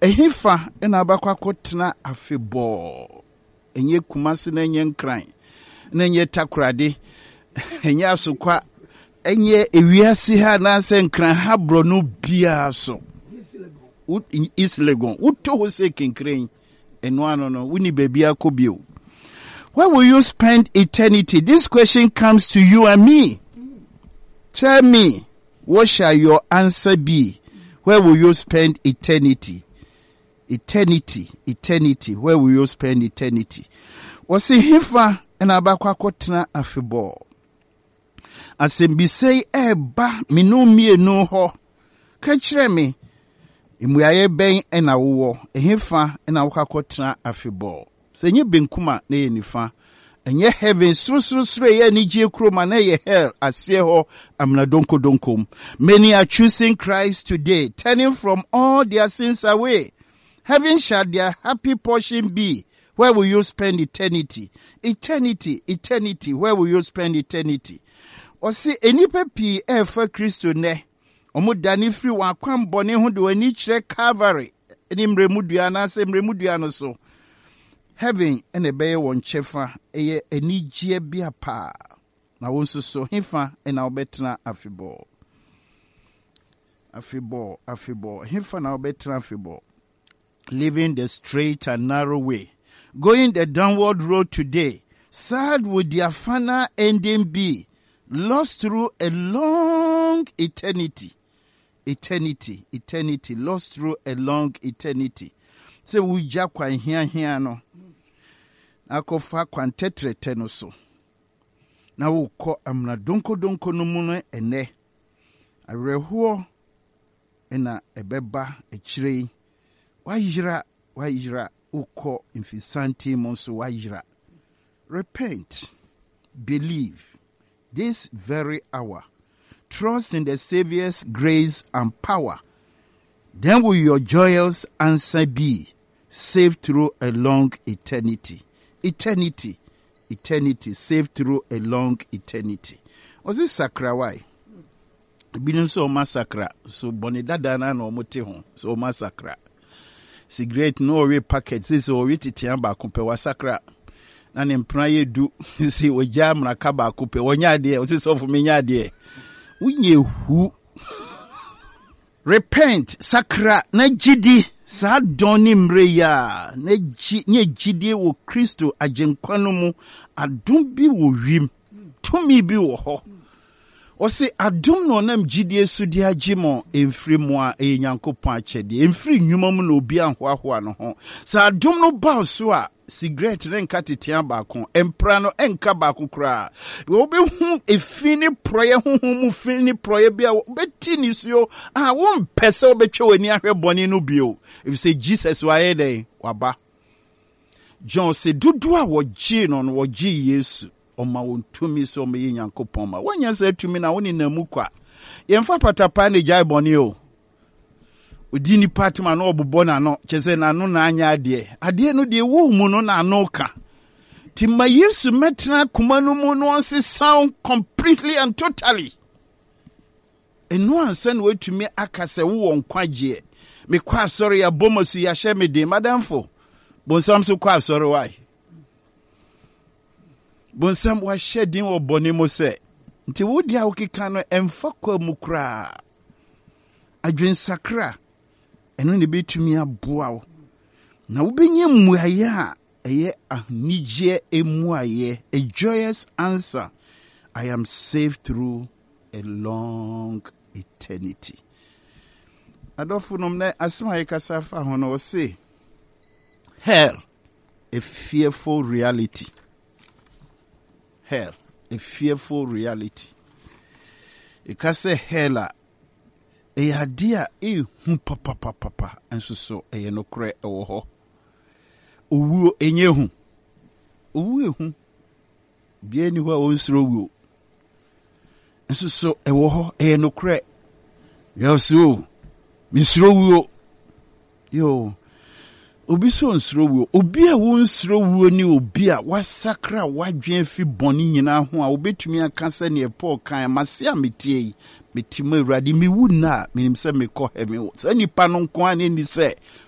Ehifa ena bakwa kotena afebo. Enye Kumasi na enye Nkran. Na enye Takoradi. Enye asukwa. Enye ewiase ha na se Nkran ha bro no bia so. East Legon. Uto ho se Kinkran. Eno ano no. Wuni baby akobio. Where will you spend eternity? This question comes to you and me. Tell me, what shall your answer be? Where will you spend eternity? Eternity. Where will you spend eternity? Wasi hifa ena bakwa kotena afebo. Asembisei eba minu mienu ho. Kachire me. Imuyaye ben ena uwo. Hifa ena bakwa kotena afebo. Senye benkuma na ye nifa. Enye heaven sru ye ni je kroma na ye hell asye ho amna donkom. Many are choosing Christ today, turning from all their sins away. Heaven shall their happy portion be. Where will you spend eternity? Eternity. Where will you spend eternity? Osi enipa pi efa Kristo ne. Omo dani free wa kwam bone ho de wani kire Calvary. Eni mremudua na se mremudua no so. Heaven ene beye won chefa eye enijie bia pa. Na wonso so hifa ena obetena afebo. Hifa na obetena afebo. Living the straight and narrow way. Going the downward road today. Sad would their final ending be. Lost through a long eternity. Lost through a long eternity. So we jakwa here no. Akofa kwantetre teno so. Na uko amna donko no muno ene. Arehuo ena ebeba echirei. Wajira uko infisanti monso wajira. Repent. Believe. This very hour. Trust in the Savior's grace and power. Then will your joyous answer be. Saved through a long eternity. Eternity. Saved through a long eternity. Was this sakra why? Binu so massacre. So bonidada na no mote ho. So massacre. Cigarette no way packets. This or wit tiamba kumpe wa sakra. Na nempra ye du. Si oja mraka ba kumpe. Wonya de. Osi so for me nya de. Unye hu. Repent. Sakra. Na jidi. Sa doni mreya. Nye jidi wo Kristo ajenkwano mu. Adum bi wo wim. Tumi bi wo ho. Ose adum no nam jidie sudi agimo emfiri mu a enyankopon achede emfiri nwuma mu na obi anhoahoa no ho sa adum no ba so a cigarette renka tetian baako empra no enka baako kra wo be hu efini proye mu fini proye bia beti ni so a won pese obetwe wani ahwe bone no bio if say Jesus wa ye dey waba John say dudu a woji no woji Yesu Oma wontumi so me Nyankopon ma wanya se tumi na woni namu kwa yemfa patapa ne jai boni o odini patma na obobo na no chese na no na anya ade no de wo mu no na no ka timma Yesu metna kuma no mu no onse sound completely and totally eno ansa na wetumi akase wo nkwaje me kwa sorry ya bomosu ya hye de madamfo bonsam so kwa sorry why Bonsam wa shedding wo boni mo se nti wo dia wo keka no emfa kwa mu kra adwen sakra eno ne betumi aboa wo na wo benye muaye a eye ahnije emuaye a joyous answer I am saved through a long eternity adofo nom na asema yekasa fa ho no say hell a fearful reality. Hell, a fearful reality. You can say hell, a idea, papa, and so a no cray or ho. Uwu enyehu. Uwu, be anywhere else through. And so a woho, a no cray. Yes, you, Miss Row, yo. Obi so nsro wo obi a wo nsro wo ni obi a wasakra wadwen fi boni nyina ho a obetumi aka se ne Paul kan mase a metie metima awurade mi wu na menim se me kɔ heaven wo se nipa no nko ani ni se